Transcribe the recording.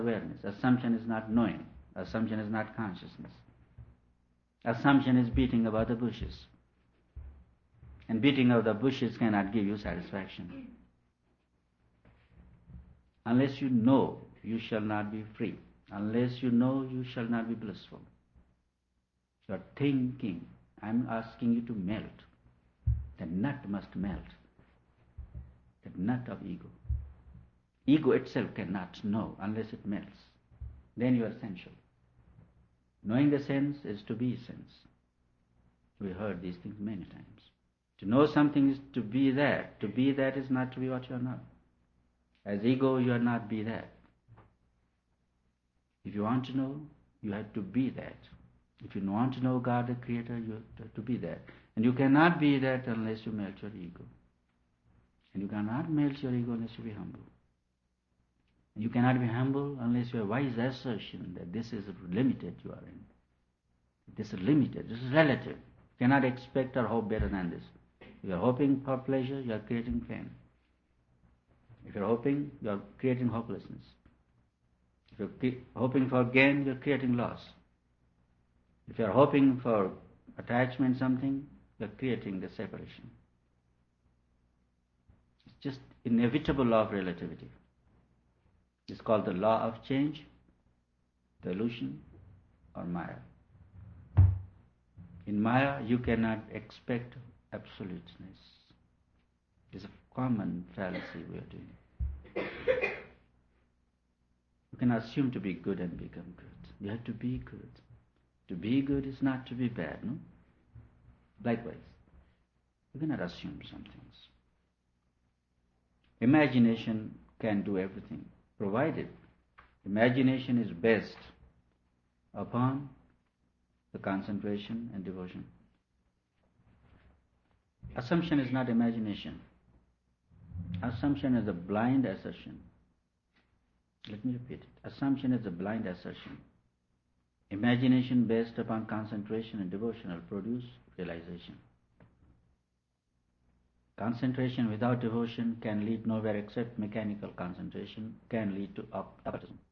awareness. Assumption is not knowing. Assumption is not consciousness. Assumption is beating about the bushes. And beating of the bushes cannot give you satisfaction. Unless you know, you shall not be free. Unless you know, you shall not be blissful. You are thinking. I'm asking you to melt. The nut must melt. The nut of ego. Ego itself cannot know unless it melts. Then you are essential. Knowing the sense is to be sense. We heard these things many times. To know something is to be that. To be that is not to be what you are not. As ego, you are not be that. If you want to know, you have to be that. If you want to know God the Creator, you have to be that. And you cannot be that unless you melt your ego. And you cannot melt your ego unless you be humble. And you cannot be humble unless you have wise assertion that this is limited you are in. This is limited, this is relative. You cannot expect or hope better than this. If you are hoping for pleasure, you are creating pain. If you are hoping, you are creating hopelessness. If you are hoping for gain, you are creating loss. If you are hoping for attachment something, you are creating the separation. It's just inevitable law of relativity. It's called the law of change, the illusion, or Maya. In Maya, you cannot expect absoluteness. It's a common fallacy we are doing. You can assume to be good and become good. You have to be good. To be good is not to be bad, no? Likewise, you cannot assume some things. Imagination can do everything, provided imagination is based upon the concentration and devotion. Assumption is not imagination. Assumption is a blind assertion. Let me repeat it. Assumption is a blind assertion. Imagination based upon concentration and devotion will produce realization. Concentration without devotion can lead nowhere except mechanical concentration, can lead to occultism.